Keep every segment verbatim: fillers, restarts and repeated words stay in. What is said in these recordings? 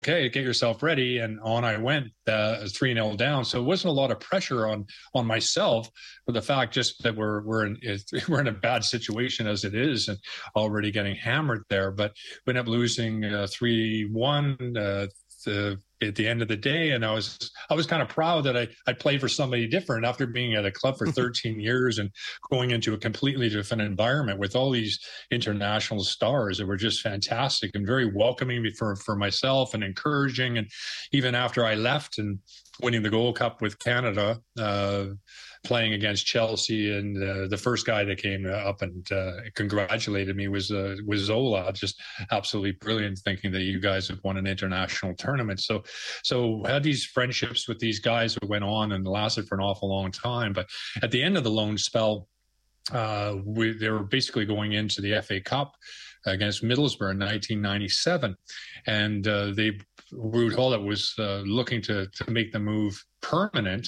okay, get yourself ready. And on I went, uh, three nil down. So it wasn't a lot of pressure on on myself, but the fact just that we're we're in we're in a bad situation as it is, and already getting hammered there. But we ended up losing uh, three one. Uh, the, at the end of the day, and I was I was kind of proud that I I played for somebody different after being at a club for thirteen years and going into a completely different environment with all these international stars that were just fantastic and very welcoming for for myself and encouraging. And even after I left and winning the Gold Cup with Canada, uh, playing against Chelsea, and uh, the first guy that came up and uh, congratulated me was uh, was Zola. Just absolutely brilliant, thinking that you guys have won an international tournament. So, so I had these friendships with these guys that went on and lasted for an awful long time. But at the end of the loan spell, uh, we, they were basically going into the F A Cup against Middlesbrough in nineteen ninety-seven, and uh, they Ruud Gullit was uh, looking to to make the move permanent.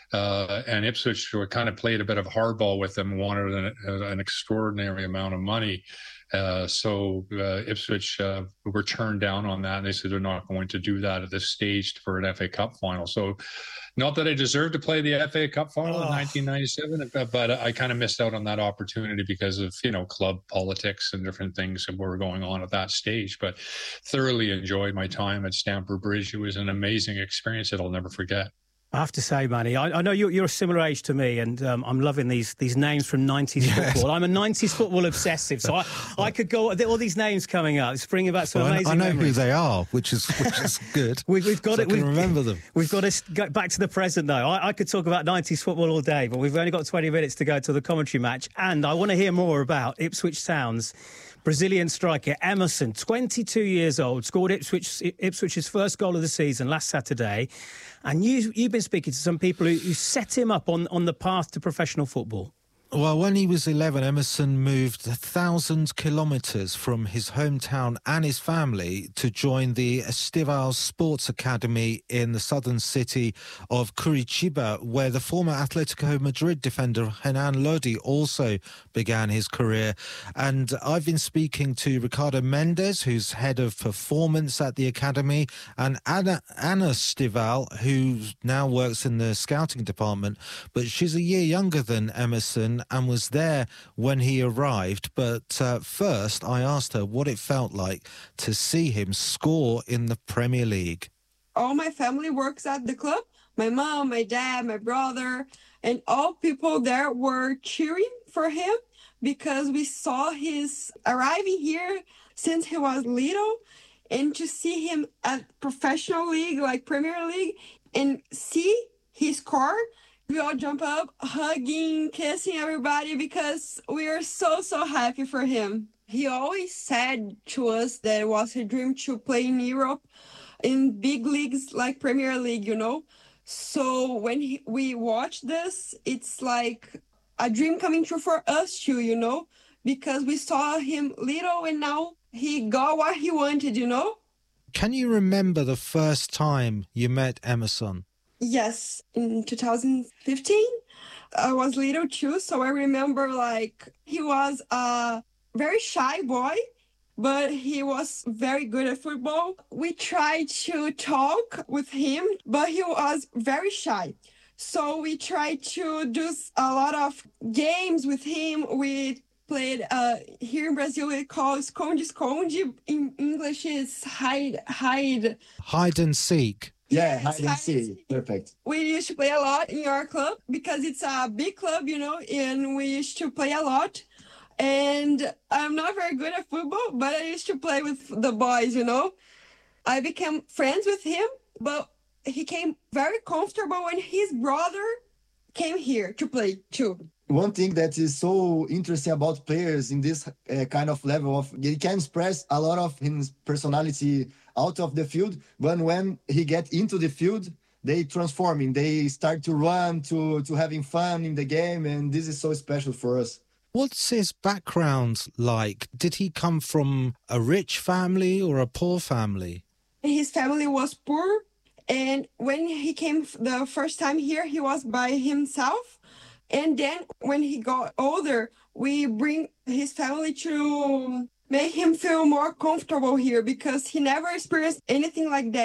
Uh, and Ipswich kind of played a bit of hardball with them, wanted an, an extraordinary amount of money. Uh, so uh, Ipswich uh, were turned down on that, and they said they're not going to do that at this stage for an F A Cup final. So not that I deserved to play the F A Cup final oh. in nineteen ninety-seven, but I kind of missed out on that opportunity because of, you know, club politics and different things that were going on at that stage. But thoroughly enjoyed my time at Stamford Bridge. It was an amazing experience that I'll never forget. I have to say, Manny, I, I know you're, you're a similar age to me, and um, I'm loving these these names from nineties yes. football. I'm a nineties football obsessive, so I, I could go all these names coming up. It's bringing back some well, amazing. I know memories. who they are, which is which is good. we, we've got so it. I can we've, remember them. We've got to get back to the present, though. I, I could talk about nineties football all day, but we've only got twenty minutes to go to the commentary match, and I want to hear more about Ipswich Town's Brazilian striker Emerson, twenty-two years old, scored Ipswich, Ipswich's first goal of the season last Saturday. And you, you've been speaking to some people who, who set him up on, on the path to professional football. Well, when he was eleven, Emerson moved a thousand kilometres from his hometown and his family to join the Estival Sports Academy in the southern city of Curitiba, where the former Atletico Madrid defender Renan Lodi also began his career. And I've been speaking to Ricardo Mendes, who's head of performance at the academy, and Anna, Anna Stival, who now works in the scouting department, but she's a year younger than Emerson and was there when he arrived. But uh, first, I asked her what it felt like to see him score in the Premier League. All my family works at the club. My mom, my dad, my brother, and all people there were cheering for him because we saw his arriving here since he was little. And to see him at professional league, like Premier League, and see he score, we all jump up, hugging, kissing everybody because we are so, so happy for him. He always said to us that it was his dream to play in Europe, in big leagues like Premier League, you know? So when he, we watch this, it's like a dream coming true for us too, you know? Because we saw him little and now he got what he wanted, you know? Can you remember the first time you met Emerson? Yes, in two thousand fifteen, I was little too, so I remember like he was a very shy boy, but he was very good at football. We tried to talk with him, but he was very shy. So we tried to do a lot of games with him. We played, uh, here in Brazil, we call esconde-esconde. In English, is hide, hide. Hide and seek. Yeah, hide and seek. Perfect. We used to play a lot in our club because it's a big club, you know, and we used to play a lot. And I'm not very good at football, but I used to play with the boys, you know. I became friends with him, but he came very comfortable when his brother came here to play too. One thing that is so interesting about players in this uh, kind of level of, he can express a lot of his personality out of the field, but when he get into the field, they transforming, they start to run, to, to having fun in the game, and this is so special for us. What's his background like? Did he come from a rich family or a poor family? His family was poor, and when he came the first time here, he was by himself. And then when he got older, we bring his family to make him feel more comfortable here because he never experienced anything like that.